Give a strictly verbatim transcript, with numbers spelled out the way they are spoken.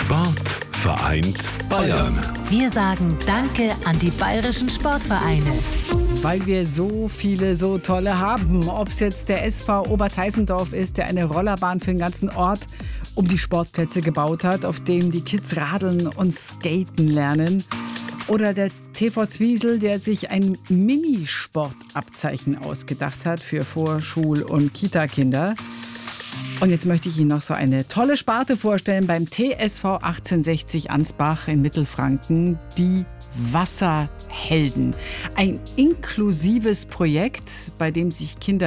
Sport vereint Bayern. Wir sagen Danke an die bayerischen Sportvereine. Weil wir so viele, so tolle haben. Ob es jetzt der S V Oberteisendorf ist, der eine Rollerbahn für den ganzen Ort um die Sportplätze gebaut hat, auf dem die Kids radeln und skaten lernen. Oder der T V Zwiesel, der sich ein Minisportabzeichen ausgedacht hat für Vorschul- und Kita-Kinder. Und jetzt möchte ich Ihnen noch so eine tolle Sparte vorstellen beim T S V achtzehnhundertsechzig Ansbach in Mittelfranken, die Wasserhelden. Ein inklusives Projekt, bei dem sich Kinder